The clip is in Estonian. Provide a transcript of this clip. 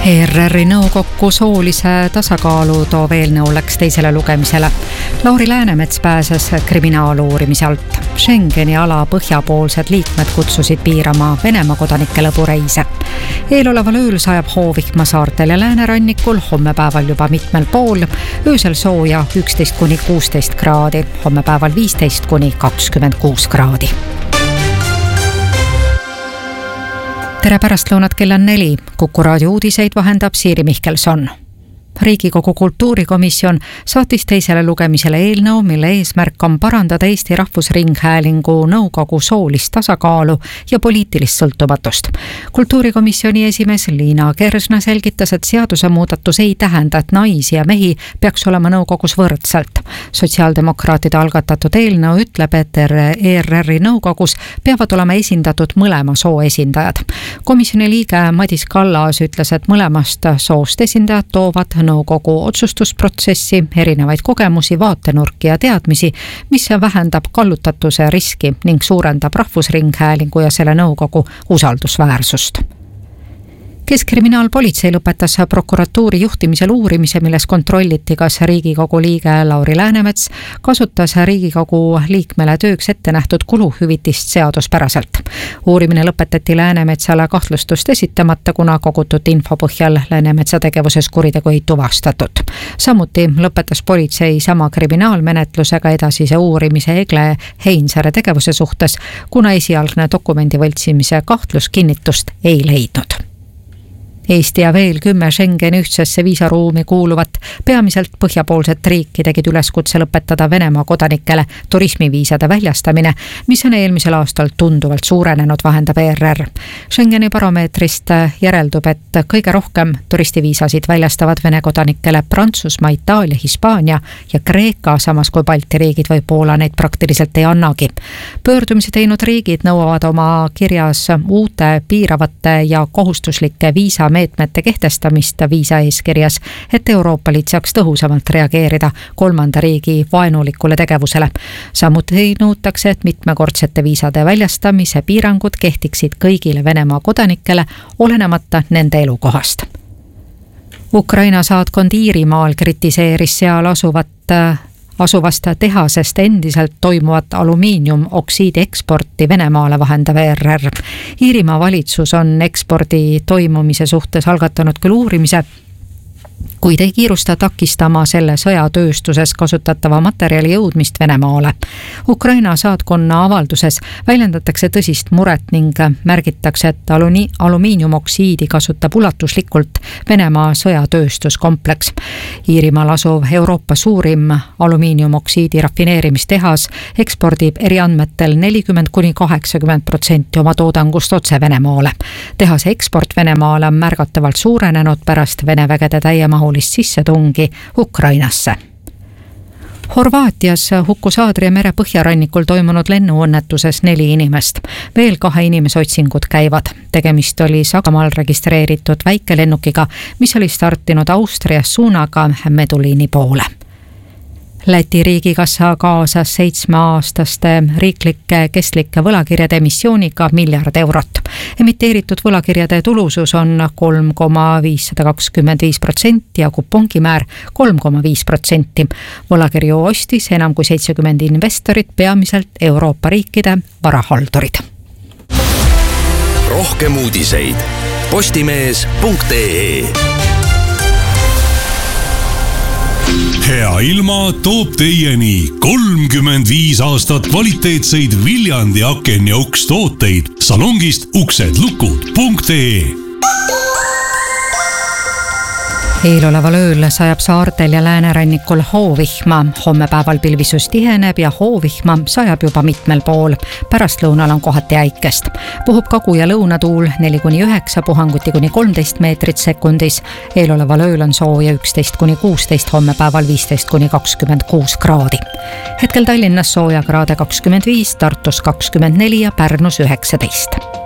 ERR-i nõukokku soolise tasakaalu toov eelnõu läks teisele lugemisele. Lauri Läänemets pääses kriminaaluurimise alt. Schengeni ala põhjapoolsed liikmed kutsusid piirama Venemaa kodanike lõbureise. Eeloleval ööl sajab hoovihma saartel ja läänerannikul, hommepäeval juba mitmel pool, öösel sooja 11–16 kraadi, hommepäeval 15–26 kraadi. Tere pärastlõunat, kell on 4. Kuku raadio uudiseid vahendab Siiri Mihkelson. Riigikogu kultuurikomisjon saatis teisele lugemisele eelnõu, mille eesmärk on parandada Eesti Rahvusringhäälingu nõukogu soolist tasakaalu ja poliitilist sõltumatust. Kultuurikomisjoni esimees Liina Kersna selgitas, et seadusemuudatus ei tähenda, et naisi ja mehi peaks olema nõukogus võrdselt. Sotsiaaldemokraatide algatatud eelnõu ütleb, et ERR-i nõukogus peavad olema esindatud mõlema soo esindajad. Komisjoni liige Madis Kallas ütles, et mõlemast soost esindajad toovad nõukogu otsustusprotsessi erinevaid kogemusi, vaatenurki ja teadmisi, mis vähendab kallutatuse riski ning suurendab Rahvusringhäälingu ja selle nõukogu usaldusväärsust. Keskkriminaalpolitsei lõpetas prokuratuuri juhtimisel uurimise, milles kontrolliti, kas Riigikogu liige Lauri Läänemets kasutas Riigikogu liikmele tööks ette nähtud kuluhüvitist seaduspäraselt. Uurimine lõpetati Läänemetsale kahtlustust esitamata, kuna kogutud info põhjal Läänemetsa tegevuses kuritegu ei tuvastatud. Samuti lõpetas politsei sama kriminaalmenetlusega edasise uurimise Egle Heinsaare tegevuse suhtes, kuna esialgne dokumendi võltsimise kahtlus kinnitust ei leidnud. Eesti ja veel 10 Schengeni ühtsesse viisaruumi kuuluvat peamiselt põhjapoolset riiki tegid üleskutse lõpetada Venemaa kodanikele turismiviisade väljastamine, mis on eelmisel aastal tunduvalt suurenenud, vahendab ERR. Schengeni baromeetrist järeldub, et kõige rohkem turistiviisasid väljastavad Vene kodanikele Prantsusmaa, Itaalia, Hispaania ja Kreeka, samas kui Balti riigid või Poola neid praktiliselt ei annagi. Pöördumise teinud riigid nõuavad oma kirjas uute piiravate ja kohustuslike viisameetmete kehtestamist viisa eeskirjas, et Euroopa Liit saaks tõhusamalt reageerida kolmanda riigi vaenulikule tegevusele. Samuti nõutakse, et mitmekordsete viisade väljastamise piirangud kehtiksid kõigile Venemaa kodanikele, olenemata nende elukohast. Ukraina saatkond Iirimaal kritiseeris seal asuvast tehasest endiselt toimuvat alumiiniumoksiidi eksporti Venemaale, vahendab ERR. Iirimaa valitsus on ekspordi toimumise suhtes algatanud küll uurimise, kuid ei kiirusta takistama selle sõjatööstuses kasutatava materjali jõudmist Venemaale. Ukraina saatkonna avalduses väljendatakse tõsist muret ning märgitakse, et alumiiniumoksiidi kasutab ulatuslikult Venemaa sõjatööstuskompleks. Iirimaal asuv Euroopa suurim alumiiniumoksiidi rafineerimistehas ekspordib eriandmetel 40–80% oma toodangust otse Venemaale. Tehase eksport Venemaale on märgatavalt suurenenud pärast Vene vägede täiemahulist sissetungi Ukrainasse. Horvaatias hukkus Aadria mere põhjarannikul toimunud lennuõnnetuses 4 inimest. Veel 2 inimese otsingud käivad. Tegemist oli Saksamaal registreeritud väikelennukiga, mis oli startinud Austrias suunaga Meduliini poole. Läti riigikassa kaasas 7-aastaste riiklike kestlike võlakirjade emissiooniga 1 miljard eurot. Emiteeritud võlakirjade tulusus on 3,525% ja kupongimäär 3,5%. Võlakirju ostis enam kui 70 investorit, peamiselt Euroopa riikide varahaldurid. Rohkem uudiseid postimees.ee. Hea ilma toob teieni 35 aastat kvaliteetseid Viljandi aken- ja ukstooteid salongist uksedlukud.ee. Eeloleval ööl sajab saartel ja läänerannikul hoovihma. Hommepäeval pilvisus tiheneb ja hoovihma sajab juba mitmel pool. Pärastlõunal on kohati äikest. Puhub kagu- ja lõunatuul 4–9, puhanguti kuni 13 meetrit sekundis. Eeloleval ööl on sooja 11–16, hommepäeval 15–26 kraadi. Hetkel Tallinnas sooja kraade 25, Tartus 24 ja Pärnus 19.